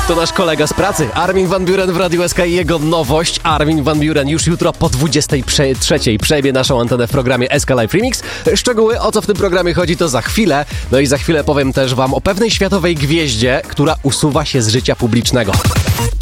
To nasz kolega z pracy, Armin van Buuren w Radiu SK i jego nowość. Armin van Buuren już jutro po 23:00 przejmie naszą antenę w programie SK Live Remix. Szczegóły, o co w tym programie chodzi, to za chwilę. No i za chwilę powiem też wam o pewnej światowej gwieździe, która usuwa się z życia publicznego.